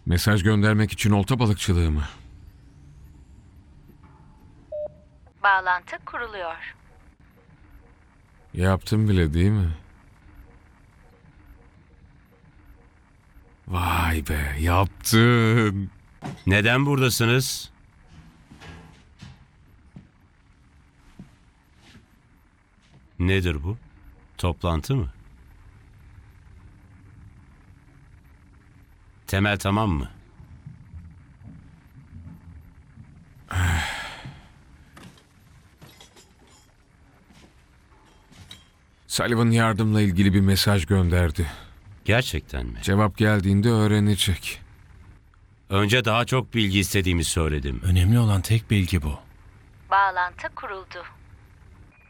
Mesaj göndermek için olta balıkçılığı mı? Bağlantı kuruluyor. Yaptım bile değil mi? Vay be, yaptın. Neden buradasınız? Nedir bu? Toplantı mı? Temel tamam mı? Sullivan yardımla ilgili bir mesaj gönderdi. Gerçekten mi? Cevap geldiğinde öğrenecek. Önce daha çok bilgi istediğimi söyledim. Önemli olan tek bilgi bu. Bağlantı kuruldu.